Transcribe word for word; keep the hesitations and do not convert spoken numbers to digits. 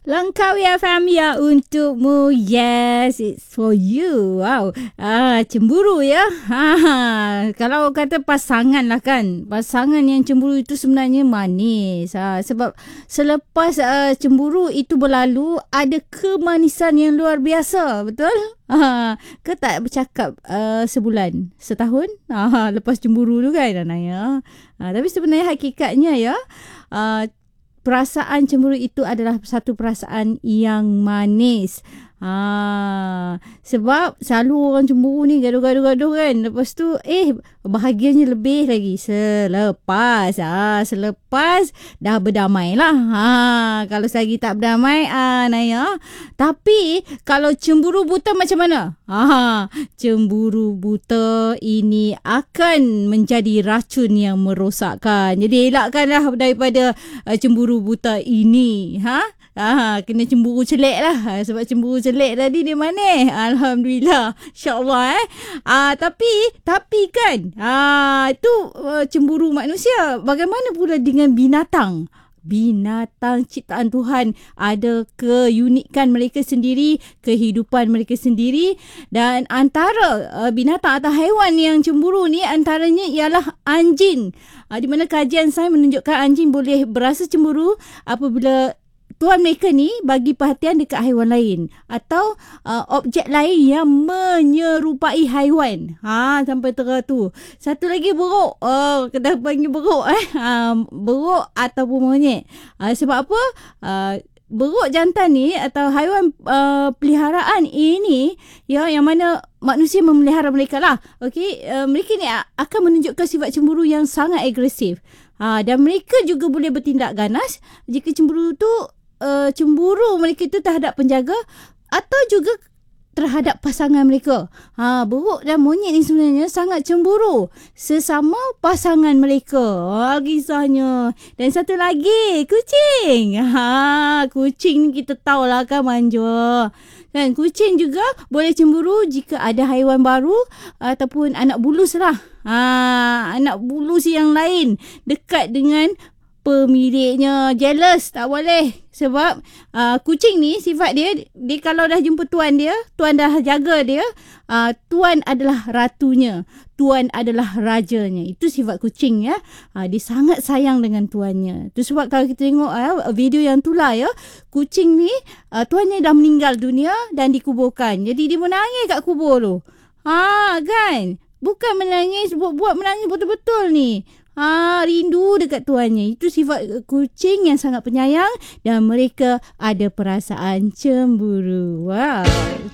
Langkawi F M ya untukmu. Yes, it's for you. Wow. Ah, cemburu ya. Ha, kalau kata pasangan lah kan. Pasangan yang cemburu itu sebenarnya manis. Ha, sebab selepas uh, cemburu itu berlalu, ada kemanisan yang luar biasa. Betul? Ha, ke tak bercakap uh, sebulan, setahun? Ha, lepas cemburu tu kan, Anaya. Ha, tapi sebenarnya hakikatnya ya, uh, perasaan cemburu itu adalah satu perasaan yang manis. Ha, sebab selalu orang cemburu ni gaduh-gaduh-gaduh kan. Lepas tu eh bahagianya lebih lagi selepas ha, selepas dah berdamai lah. Ha, kalau selagi tak berdamai ah Naya. Tapi kalau cemburu buta macam mana? Ha, cemburu buta ini akan menjadi racun yang merosakkan. Jadi elakkanlah daripada uh, cemburu buta ini. Ha? Ah, kena cemburu celik lah. Sebab cemburu celik tadi dia manis. Alhamdulillah. InsyaAllah eh. Ah, tapi, tapi kan. Ah, itu uh, cemburu manusia. Bagaimana pula dengan binatang? Binatang ciptaan Tuhan ada keunikan mereka sendiri, kehidupan mereka sendiri, dan antara uh, binatang atau haiwan yang cemburu ni antaranya ialah anjing. Uh, di mana kajian sains menunjukkan anjing boleh berasa cemburu apabila tuan mereka ni bagi perhatian dekat haiwan lain atau uh, objek lain yang menyerupai haiwan. Ha, sampai terah tu. Satu lagi beruk. Oh, kena panggil beruk eh. Ha, beruk ataupun monyet. Ha, sebab apa? Uh, beruk jantan ni atau haiwan uh, peliharaan ini ya, yang mana manusia memelihara mereka lah. Okey, uh, mereka ni akan menunjukkan sifat cemburu yang sangat agresif. Ha, dan mereka juga boleh bertindak ganas jika cemburu tu Uh, cemburu mereka itu terhadap penjaga atau juga terhadap pasangan mereka. Ha, beruk dan monyet ni sebenarnya sangat cemburu sesama pasangan mereka. Ha, kisahnya. Dan satu lagi, kucing. Ha, kucing ni kita tahulah kan manja. Kan, kucing juga boleh cemburu jika ada haiwan baru ataupun anak bulus lah. Ha, anak bulus yang lain dekat dengan pemiliknya. Jealous, tak boleh. Sebab uh, kucing ni sifat dia, dia kalau dah jumpa tuan dia, tuan dah jaga dia, uh, tuan adalah ratunya, tuan adalah rajanya. Itu sifat kucing ya. Uh, dia sangat sayang dengan tuannya. Itu sebab kalau kita tengok uh, video yang tu lah ya, kucing ni uh, tuannya dah meninggal dunia dan dikuburkan. Jadi dia menangis kat kubur tu. Ha, kan? Bukan menangis, buat-buat menangis betul-betul ni. Ha, rindu dekat tuannya. Itu sifat kucing yang sangat penyayang dan mereka ada perasaan cemburu. Wow.